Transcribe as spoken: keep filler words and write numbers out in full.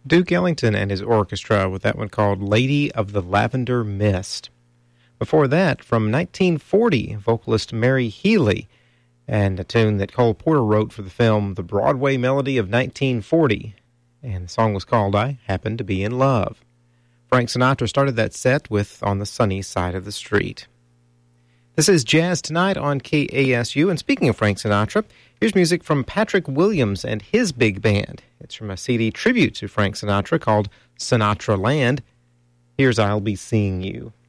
Duke Ellington and his orchestra with that one called Lady of the Lavender Mist. Before that, from nineteen forty, vocalist Mary Healy, and a tune that Cole Porter wrote for the film The Broadway Melody of nineteen forty, and the song was called I Happen to Be in Love. Frank Sinatra started that set with On the Sunny Side of the Street. This is Jazz Tonight on K A S U, and speaking of Frank Sinatra, here's music from Patrick Williams and his big band. It's from a C D tribute to Frank Sinatra called Sinatra Land. Here's I'll Be Seeing You.